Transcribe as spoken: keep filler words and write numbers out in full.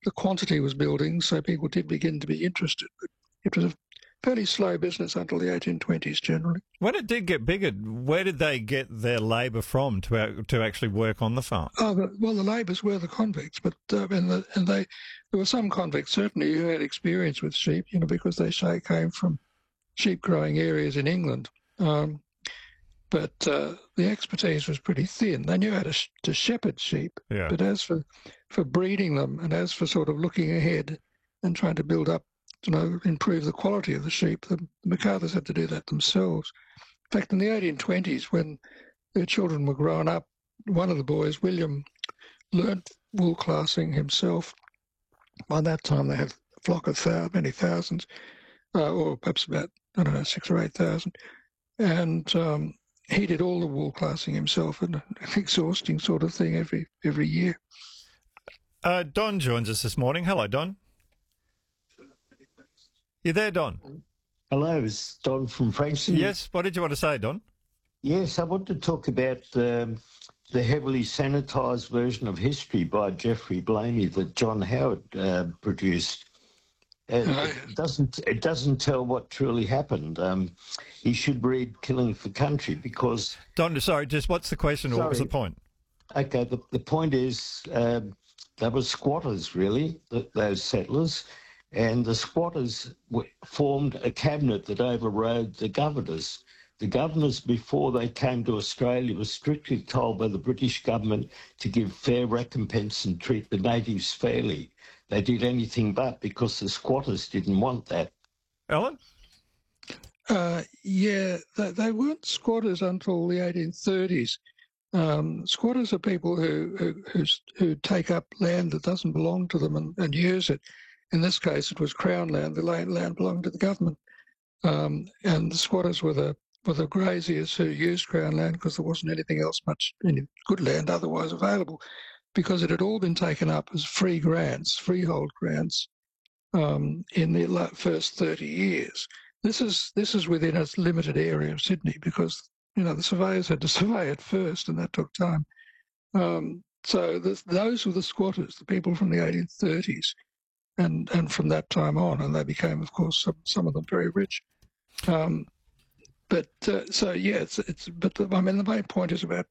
the quantity was building, so people did begin to be interested. But it was a fairly slow business until the eighteen twenties generally. When it did get bigger, where did they get their labour from to to actually work on the farm? Oh, but, well, the labourers were the convicts, but uh, and, the, and they there were some convicts certainly who had experience with sheep, you know, because they say came from sheep growing areas in England. Um, but uh, the expertise was pretty thin. They knew how to, sh- to shepherd sheep, Yeah. but as for for breeding them and as for sort of looking ahead and trying to build up, you know, improve the quality of the sheep, the, the McArthurs had to do that themselves. In fact, in the eighteen twenties, when their children were growing up, one of the boys, William, learnt wool classing himself. By that time, they had a flock of thou- many thousands, uh, or perhaps about, I don't know, six or eight thousand. And um, he did all the wool classing himself, and an exhausting sort of thing every every year. Uh, Don joins us this morning. Hello, Don. You there, Don? Hello, it's Don from Frankston. Yes, what did you want to say, Don? Yes, I want to talk about um, the heavily sanitised version of history by Geoffrey Blamey that John Howard uh, produced. Uh, it doesn't it doesn't tell what truly happened. Um, he should read Killing for Country because... Don, sorry, just what's the question or sorry. what was the point? Okay, the, the point is um, they were squatters, really, th- those settlers, and the squatters w- formed a cabinet that overrode the governors. The governors, before they came to Australia, were strictly told by the British government to give fair recompense and treat the natives fairly. They did anything but because the squatters didn't want that. Alan? Uh, yeah, they, they weren't squatters until the eighteen thirties. Um, squatters are people who, who who who take up land that doesn't belong to them and, and use it. In this case, it was Crown land. The land, land belonged to the government, um, and the squatters were the were the graziers who used Crown land because there wasn't anything else much any good land otherwise available, because it had all been taken up as free grants, freehold grants, um, in the first thirty years. This is this is within a limited area of Sydney because, you know, the surveyors had to survey it first, and that took time. Um, so this, those were the squatters, the people from the eighteen thirties, and and from that time on, and they became, of course, some, some of them very rich. Um, but uh, so yeah, it's it's. But the, I mean, the main point is about